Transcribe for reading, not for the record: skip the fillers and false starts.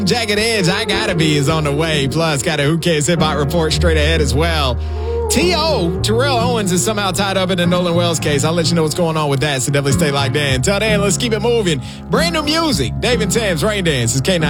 Jagged Edge, I Gotta Be is on the way. Plus, got a Who Cares Hip-Hop report straight ahead as well. T.O., Terrell Owens is somehow tied up in the Nolan Wells case. I'll let you know what's going on with that, so definitely stay locked in. Until then, let's keep it moving. Brand new music. Dave and Tam's Rain Dance is K9.